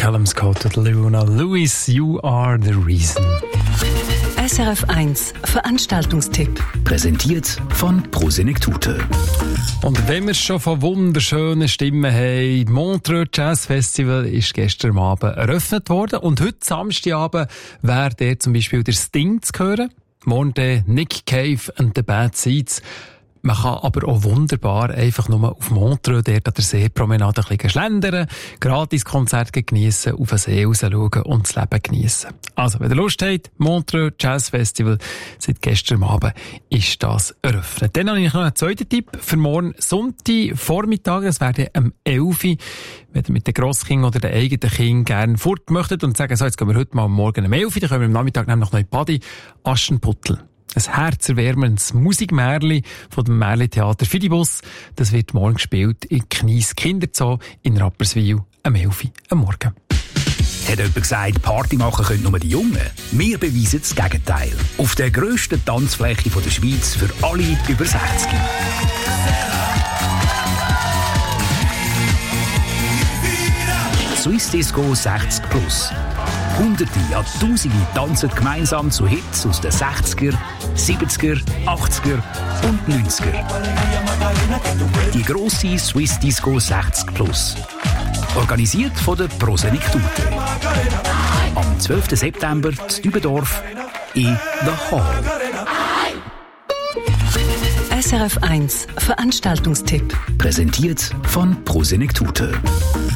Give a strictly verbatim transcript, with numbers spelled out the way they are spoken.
Callum Scott und Luna Lewis, You Are the Reason. S R F eins Veranstaltungstipp. Präsentiert von Prosenektute. Und wenn wir schon von wunderschönen Stimmen haben, Montreux Jazz Festival ist gestern Abend eröffnet worden. Und heute Samstagabend wäre der zum Beispiel der Sting zu hören. Morgen der Nick Cave and the Bad Seeds. Man kann aber auch wunderbar einfach nur auf Montreux, dort an der Seepromenade ein bisschen schlendern, Gratis-Konzerte geniessen, auf den See raus schauen und das Leben geniessen. Also, wenn ihr Lust habt, Montreux Jazz Festival, seit gestern Abend ist das eröffnet. Dann habe ich noch einen zweiten Tipp für morgen Sonntag Vormittag. Es wäre am elf Uhr, wenn ihr mit den Grosskindern oder den eigenen Kindern gerne fort möchtet und sagen, so, jetzt gehen wir heute mal morgen am elf Uhr, dann können wir am Nachmittag nämlich noch in Badi, Aschenputtel. Ein herzerwärmendes Musikmärli von dem Märli-Theater Fidibus. Das wird morgen gespielt in Knies Kinderzoo in Rapperswil am elf Uhr am Morgen. Hat jemand gesagt, Party machen können nur die Jungen? Wir beweisen das Gegenteil. Auf der grössten Tanzfläche der Schweiz für alle über sechzig. Swiss Disco sechzig plus. Hunderte, ja Tausende tanzen gemeinsam zu Hits aus den sechziger, siebziger, achtziger und neunziger. Die grosse Swiss Disco sechzig plus. Organisiert von der Prosenektute. Am zwölften September in Dübendorf in The Hall. S R F eins Veranstaltungstipp. Präsentiert von Prosenektute.